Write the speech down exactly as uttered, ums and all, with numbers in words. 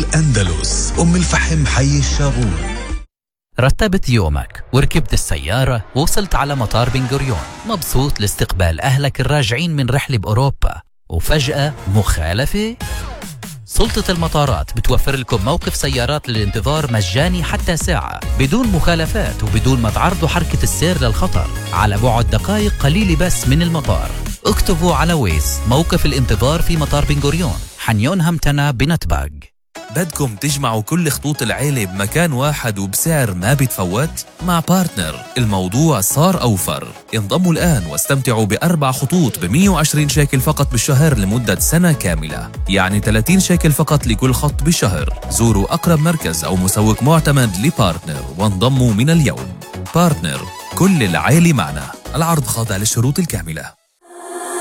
الأندلس، أم الفحم، حي الشاغور. رتبت يومك وركبت السيارة ووصلت على مطار بن غوريون مبسوط لاستقبال أهلك الراجعين من رحلة بأوروبا، وفجأة مخالفة؟ سلطة المطارات بتوفر لكم موقف سيارات للانتظار مجاني حتى ساعة بدون مخالفات وبدون ما تعرضوا حركة السير للخطر، على بعد دقائق قليلة بس من المطار. اكتبوا على ويز موقف الانتظار في مطار بن غوريون، حنيون همتنا بنتباغ. بدكم تجمعوا كل خطوط العيلة بمكان واحد وبسعر ما بيتفوت؟ مع بارتنر الموضوع صار أوفر. انضموا الآن واستمتعوا بأربع خطوط ب مية وعشرين شيكل فقط بالشهر لمدة سنة كاملة، يعني ثلاثين شيكل فقط لكل خط بالشهر. زوروا أقرب مركز أو مسوق معتمد لبارتنر وانضموا من اليوم. بارتنر، كل العيلة معنا. العرض خاضع للشروط الكاملة.